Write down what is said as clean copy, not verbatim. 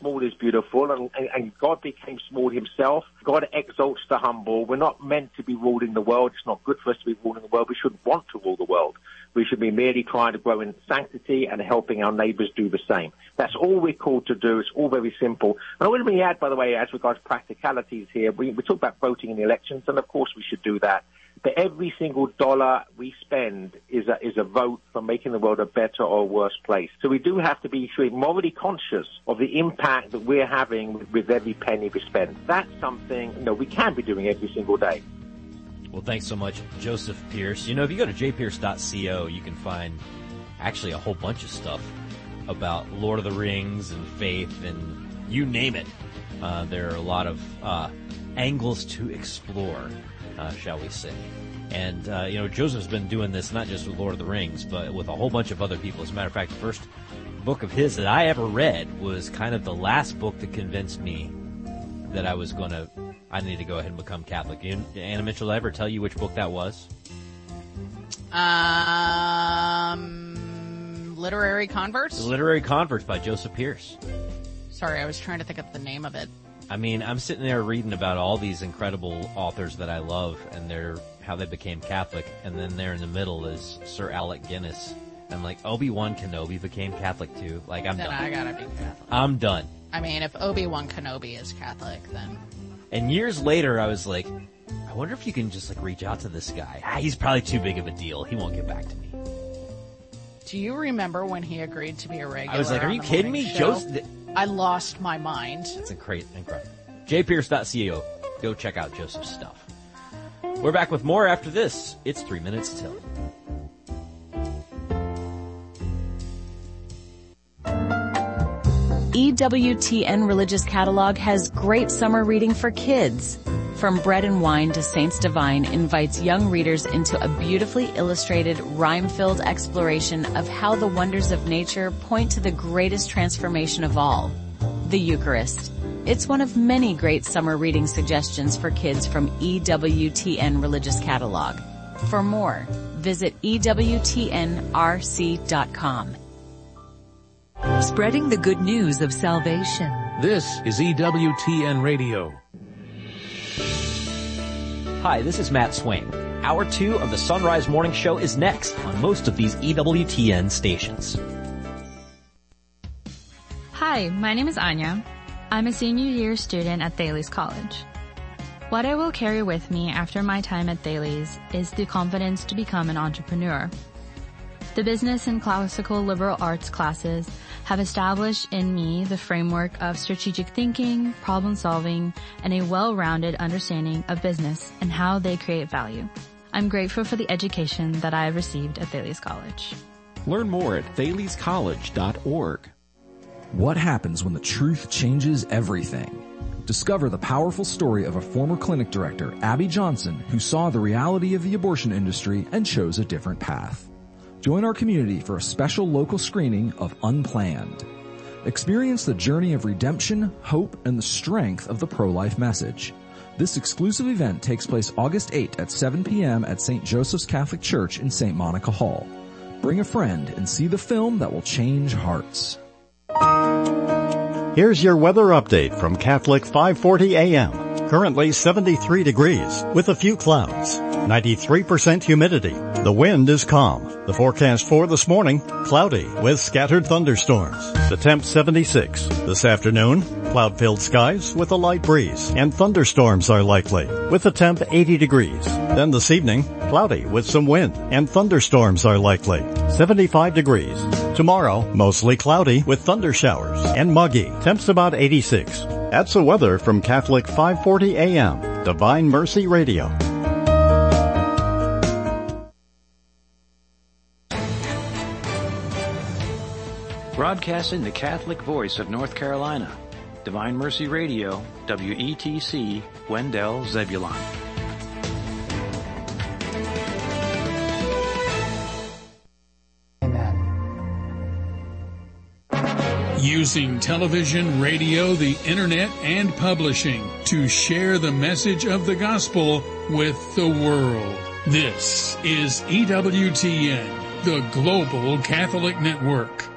small is beautiful, and God became small himself. God exalts the humble. We're not meant to be ruling the world. It's not good for us to be ruling the world. We shouldn't want to rule the world. We should be merely trying to grow in sanctity and helping our neighbors do the same. That's all we're called to do. It's all very simple. And I want to add, by the way, as regards practicalities here, we talk about voting in the elections, and of course we should do that. But every single dollar we spend is a vote for making the world a better or worse place. So we do have to be morally conscious of the impact that we're having with every penny we spend. That's something, we can be doing every single day. Well, thanks so much, Joseph Pearce. If you go to jpearce.co, you can find actually a whole bunch of stuff about Lord of the Rings and faith and you name it. There are a lot of angles to explore, shall we say. And, Joseph's been doing this not just with Lord of the Rings, but with a whole bunch of other people. As a matter of fact, the first book of his that I ever read was kind of the last book that convinced me that I need to go ahead and become Catholic. Anna Mitchell, did I ever tell you which book that was? Literary Converts? The Literary Converts by Joseph Pearce. Sorry, I was trying to think of the name of it. I mean, I'm sitting there reading about all these incredible authors that I love and how they became Catholic, and then there in the middle is Sir Alec Guinness. I'm like, Obi-Wan Kenobi became Catholic too. Like, I'm done. Then I gotta be Catholic. I'm done. I mean, if Obi-Wan Kenobi is Catholic, then... And years later, I was like, I wonder if you can just reach out to this guy. He's probably too big of a deal. He won't get back to me. Do you remember when he agreed to be a regular? I was like, are you kidding me? I lost my mind. It's incredible. jpearce.co. Go check out Joseph's stuff. We're back with more after this. It's 3 Minutes Till. EWTN Religious Catalog has great summer reading for kids. From Bread and Wine to Saints Divine invites young readers into a beautifully illustrated, rhyme-filled exploration of how the wonders of nature point to the greatest transformation of all, the Eucharist. It's one of many great summer reading suggestions for kids from EWTN Religious Catalog. For more, visit EWTNRC.com. Spreading the good news of salvation. This is EWTN Radio. Hi, this is Matt Swain. Hour 2 of the Sunrise Morning Show is next on most of these EWTN stations. Hi, my name is Anya. I'm a senior year student at Thales College. What I will carry with me after my time at Thales is the confidence to become an entrepreneur. The business and classical liberal arts classes have established in me the framework of strategic thinking, problem solving, and a well-rounded understanding of business and how they create value. I'm grateful for the education that I have received at Thales College. Learn more at thalescollege.org. What happens when the truth changes everything? Discover the powerful story of a former clinic director, Abby Johnson, who saw the reality of the abortion industry and chose a different path. Join our community for a special local screening of Unplanned. Experience the journey of redemption, hope, and the strength of the pro-life message. This exclusive event takes place August 8th at 7 p.m. at St. Joseph's Catholic Church in St. Monica Hall. Bring a friend and see the film that will change hearts. Here's your weather update from Catholic 540 AM. Currently 73 degrees with a few clouds. 93% humidity. The wind is calm. The forecast for this morning, cloudy with scattered thunderstorms. The temp 76. This afternoon, cloud-filled skies with a light breeze and thunderstorms are likely with the temp 80 degrees. Then this evening, cloudy with some wind and thunderstorms are likely. 75 degrees. Tomorrow, mostly cloudy with thunder showers and muggy. Temps about 86. That's the weather from Catholic 540 AM, Divine Mercy Radio. Broadcasting the Catholic voice of North Carolina, Divine Mercy Radio, WETC, Wendell, Zebulon. Using television, radio, the internet, and publishing to share the message of the gospel with the world. This is EWTN, the Global Catholic Network.